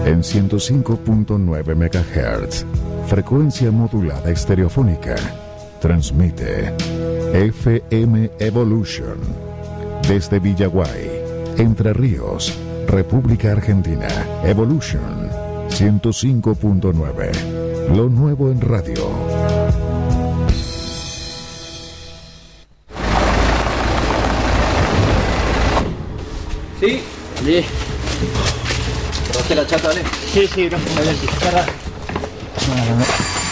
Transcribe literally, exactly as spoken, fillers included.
en ciento cinco punto nueve megahertz, frecuencia modulada estereofónica. Transmite F M Evolution desde Villaguay, Entre Ríos, República Argentina. Evolution ciento cinco punto nueve, lo nuevo en radio. Sí, sí. ¿Probaste la chata, Ale? Sí, sí, no, a ver si cerra.